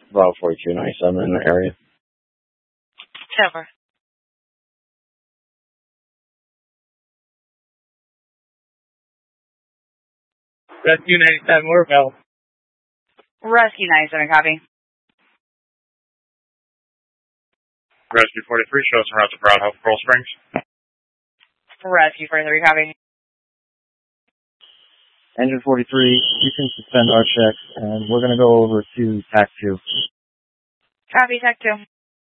Bravo 4297 in the area. Over. Rescue 97, we're available. Rescue 97, copy. Rescue 43 shows en route to Brown Health, Coral Springs. Rescue 43, copy. Engine 43, you can suspend our checks, and we're going to go over to TAC 2. Copy, TAC 2.